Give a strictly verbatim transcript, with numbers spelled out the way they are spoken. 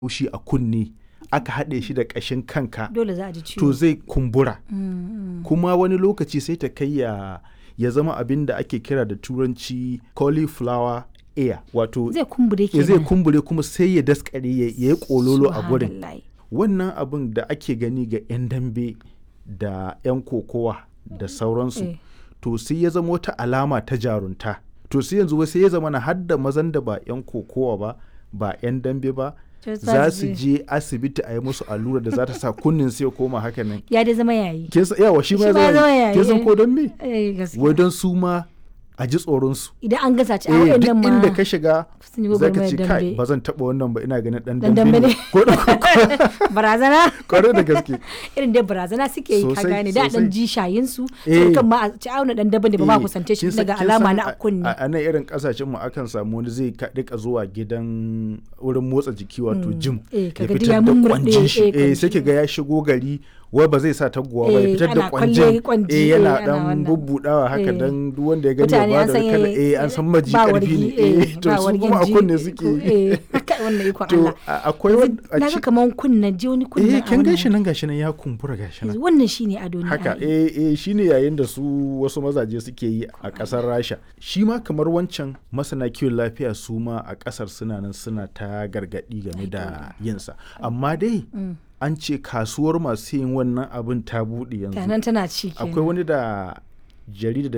shi a kunne aka haɗe shi da ƙashin kanka dole za a ji ciwo. to zai kumbura Mm, kuma wani lokaci sai ta kai ya ya zama abin da ake kira da turanci cauliflower ear wato zai kumbure ya kenan. zai kumbure kuma sai ya daskare ya ya yi kololo a gurin. Subhanallah. Wannan abin da ake gani ga 'yan dambe da 'yan kokowa da sauransu Eh. to sai ya zama wata alama ta jarunta. To sai yanzu wai sai ya zama na hadda mazan da ba 'yan kokowa ba ba 'yan dambe ba To za su su je asibiti a yi musu allura da za ta sa kunnin sai ya koma haka nan. ya dai zama yayi. Kin san yawa shi ma Shi ya ma ya zama zama yayi. Kin san yayi. ko don me? Eh, gaskiya. Wai don su ma a ji tsoron su. Idan an gasa ci a Eh, waɗannan duk ma inda ka shiga sun yi za ka gwagwarmayar ce kai dambe. ba zan taɓa wannan ba ina ganin ɗan Dan dambe dambe ne. ne. Ko da ko barazana kwarai da gaske. irin dai barazana suke yi ka Sosai, gane da dan sosai. ji shayin su Eh. sai kan ma a ci auna dan daban da ba ma Eh, kusance shi kin san- daga kin alama san na a- kunni. A a nan irin kasashen mu akan samu wani zai ka- rika zuwa gidan wurin motsa jiki wato gym Eh, ya kaga duk fitar ya da mummurɗe, kwanjin shi. eh, Eh, sai kwanji. ki ga ya shigo gari wai ba zai sa taguwa ba ya Eh, fitar da ana kwanjin. kwalle kwanji, Eh, eh, yana ana dan wannan. bubbudawa haka Eh. dan duk wanda ya gani ya Mutane ba an da san kala eh, eh an san maji ba karfi wargi, ne. eh, Eh, to ba su wargin kuma a ji- kunne suke yi. eh, haka wannan ikon To Allah. a- akwai wani a Na ga ci- kaman kunna ji wani kunna. eh kin gashi nan gashi nan ya kumbura gashi nan. Wannan shine ado ne. Haka ai. eh eh shine yayin da su wasu mazaje suke yi a kasar Rasha. Shi ma kamar wancan masana kiwon lafiya su ma a kasar suna nan suna ta gargadi game da yinsa. Amma dai an ce kasuwar masu yin wannan abin ta buɗe yanzu. Tanan tana ci kenan. Akwai wani da jarida da